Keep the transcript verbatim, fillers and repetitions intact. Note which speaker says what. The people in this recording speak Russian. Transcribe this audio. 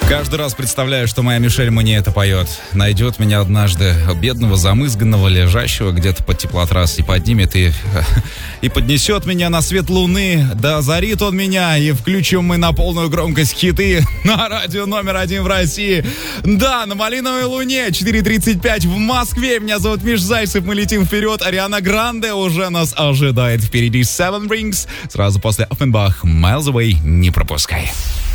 Speaker 1: Каждый раз представляю, что моя Мишель мне это поет. Найдет меня однажды, бедного, замызганного, лежащего где-то под теплотрасс, и поднимет, и, и поднесет меня на свет луны. Да озарит он меня, и включим мы на полную громкость хиты на радио номер один в России. Да, на малиновой луне, четыре тридцать пять в Москве. Меня зовут Миш Зайцев, мы летим вперед. Ариана Гранде уже нас ожидает впереди. Seven Rings. Сразу после Offenbach, Miles Away, не пропускай.